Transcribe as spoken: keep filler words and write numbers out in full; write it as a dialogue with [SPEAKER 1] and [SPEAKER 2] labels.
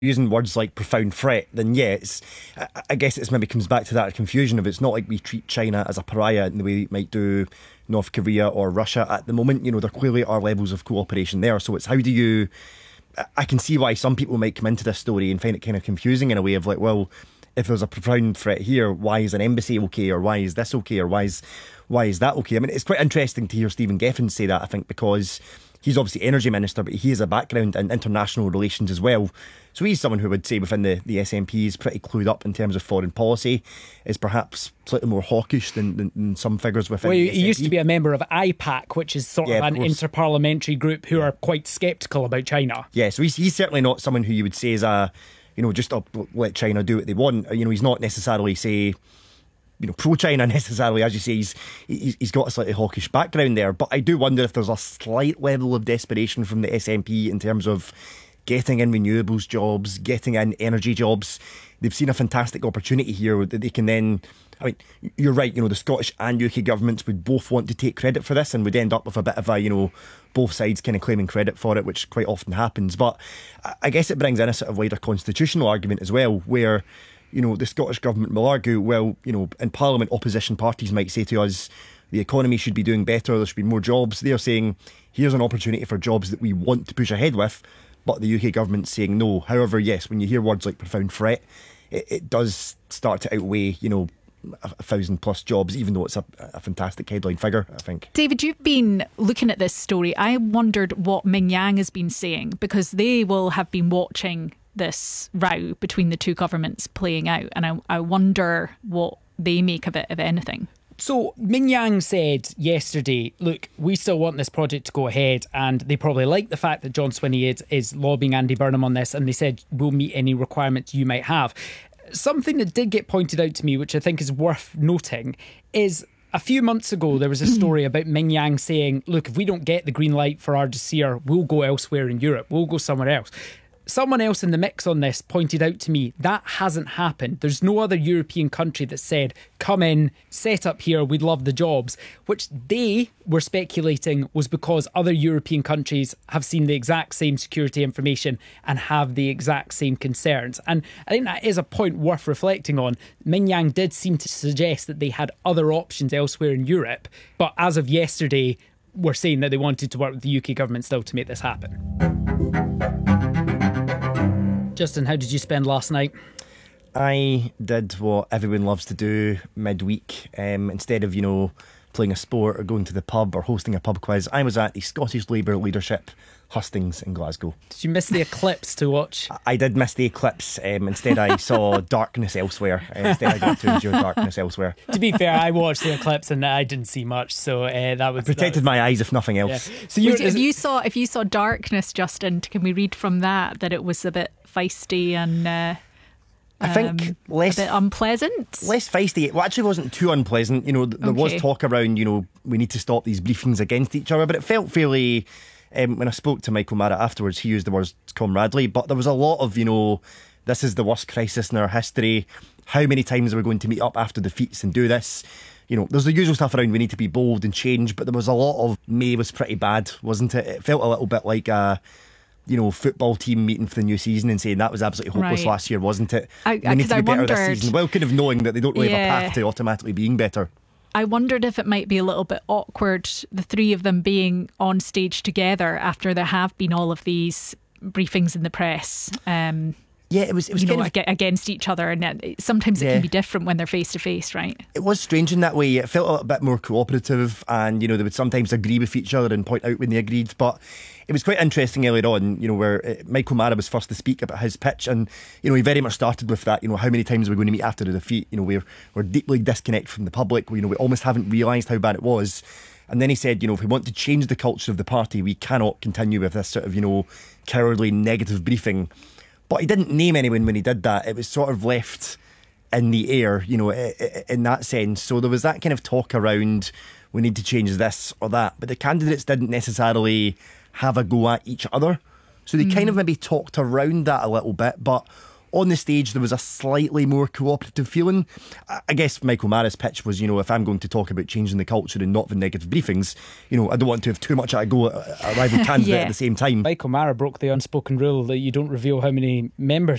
[SPEAKER 1] using words like profound threat, then yeah, it's, I, I guess it's maybe comes back to that confusion of it's not like we treat China as a pariah in the way we might do North Korea or Russia at the moment. You know, there clearly are levels of cooperation there. So it's how do you, I can see why some people might come into this story and find it kind of confusing in a way of like, well, if there's a profound threat here, why is an embassy okay, or why is this okay, or why is why is that okay? I mean, it's quite interesting to hear Stephen Geffen say that, I think, because he's obviously energy minister, but he has a background in international relations as well. So he's someone who would say within the, the S N P is pretty clued up in terms of foreign policy, is perhaps slightly more hawkish than, than, than some figures within
[SPEAKER 2] well,
[SPEAKER 1] the
[SPEAKER 2] he
[SPEAKER 1] S N P.
[SPEAKER 2] used to be a member of I PAC, which is sort
[SPEAKER 1] yeah,
[SPEAKER 2] of an
[SPEAKER 1] of
[SPEAKER 2] interparliamentary group who are quite sceptical about China.
[SPEAKER 1] Yeah, so he's, he's certainly not someone who you would say is a, you know, just uh, let China do what they want. You know, he's not necessarily, say, you know, pro-China necessarily, as you say. He's he's he's got a slightly hawkish background there, but I do wonder if there's a slight level of desperation from the S N P in terms of getting in renewables jobs, getting in energy jobs. They've seen a fantastic opportunity here that they can then, I mean, you're right, you know, the Scottish and U K governments would both want to take credit for this and would end up with a bit of a, you know, both sides kind of claiming credit for it, which quite often happens. But I guess it brings in a sort of wider constitutional argument as well, where, you know, the Scottish government will argue, well, you know, in Parliament, opposition parties might say to us, the economy should be doing better, there should be more jobs. They're saying, here's an opportunity for jobs that we want to push ahead with, but the U K government's saying no. However, yes, when you hear words like profound threat, it, it does start to outweigh, you know, a, a thousand plus jobs, even though it's a, a fantastic headline figure, I think.
[SPEAKER 3] David, you've been looking at this story. I wondered what Ming Yang has been saying, because they will have been watching this row between the two governments playing out, and I, I wonder what they make of it, if anything.
[SPEAKER 2] So Ming Yang said yesterday, look, we still want this project to go ahead, and they probably like the fact that John Swinney is, is lobbying Andy Burnham on this, and they said we'll meet any requirements you might have. Something that did get pointed out to me, which I think is worth noting, is a few months ago there was a story about Ming Yang saying, look, if we don't get the green light for Ardusir, we'll go elsewhere in Europe, we'll go somewhere else. Someone else in the mix on this pointed out to me that hasn't happened. There's no other European country that said, come in, set up here, we'd love the jobs, which they were speculating was because other European countries have seen the exact same security information and have the exact same concerns. And I think that is a point worth reflecting on. Ming Yang did seem to suggest that they had other options elsewhere in Europe, but as of yesterday, were saying that they wanted to work with the U K government still to make this happen. Justin, how did you spend last night?
[SPEAKER 1] I did what everyone loves to do midweek. Um, instead of, you know, playing a sport or going to the pub or hosting a pub quiz, I was at the Scottish Labour Leadership hustings in Glasgow.
[SPEAKER 2] Did you miss the eclipse to watch?
[SPEAKER 1] I did miss the eclipse. Um, instead, I saw darkness elsewhere. Uh, instead, I got to enjoy darkness elsewhere.
[SPEAKER 2] To be fair, I watched the eclipse and I didn't see much, so uh, that was
[SPEAKER 1] I protected
[SPEAKER 2] that was,
[SPEAKER 1] my eyes, if nothing else.
[SPEAKER 2] Yeah. So you,
[SPEAKER 3] if you saw if you saw darkness, Justin, can we read from that that it was a bit feisty and uh,
[SPEAKER 1] I think
[SPEAKER 3] um,
[SPEAKER 1] less
[SPEAKER 3] a bit unpleasant?
[SPEAKER 1] Less feisty. Well, actually, it wasn't too unpleasant. You know, there
[SPEAKER 3] Okay.
[SPEAKER 1] was talk around, you know, we need to stop these briefings against each other, but it felt fairly. Um, when I spoke to Michael Mara afterwards, he used the words camaraderie, but there was a lot of, you know, this is the worst crisis in our history. How many times are we going to meet up after defeats and do this? You know, there's the usual stuff around we need to be bold and change, but there was a lot of May was pretty bad, wasn't it? It felt a little bit like a, you know, football team meeting for the new season and saying that was absolutely hopeless
[SPEAKER 3] Right.
[SPEAKER 1] last year, wasn't it?
[SPEAKER 3] I-
[SPEAKER 1] we
[SPEAKER 3] I-
[SPEAKER 1] need
[SPEAKER 3] 'cause
[SPEAKER 1] to be
[SPEAKER 3] I
[SPEAKER 1] better this
[SPEAKER 3] wondered-
[SPEAKER 1] season. Well, kind of knowing that they don't really
[SPEAKER 3] Yeah.
[SPEAKER 1] have a path to automatically being better.
[SPEAKER 3] I wondered if it might be a little bit awkward, the three of them being on stage together after there have been all of these briefings in the press. Um,
[SPEAKER 1] Yeah, it was. It was
[SPEAKER 3] you know,
[SPEAKER 1] kind of,
[SPEAKER 3] ag- against each other, and it, sometimes it
[SPEAKER 1] Yeah.
[SPEAKER 3] can be different when they're face to face, right?
[SPEAKER 1] It was strange in that way. It felt a little bit more cooperative, and you know they would sometimes agree with each other and point out when they agreed. But it was quite interesting earlier on, you know, where uh, Michael Mara was first to speak about his pitch, and you know he very much started with that. You know, how many times are we going to meet after the defeat? You know, we're we're deeply disconnected from the public. You know, we almost haven't realised how bad it was. And then he said, you know, if we want to change the culture of the party, we cannot continue with this sort of, you know, cowardly negative briefing. But he didn't name anyone when he did that. It was sort of left in the air, you know, in that sense. So there was that kind of talk around, we need to change this or that. But the candidates didn't necessarily have a go at each other. So they mm. kind of maybe talked around that a little bit. But on the stage, there was a slightly more cooperative feeling. I guess Michael Mara's pitch was, you know, if I'm going to talk about changing the culture and not the negative briefings, you know, I don't want to have too much at a go at a rival candidate
[SPEAKER 3] Yeah.
[SPEAKER 1] at the same time.
[SPEAKER 2] Michael Mara broke the unspoken rule that you don't reveal how many members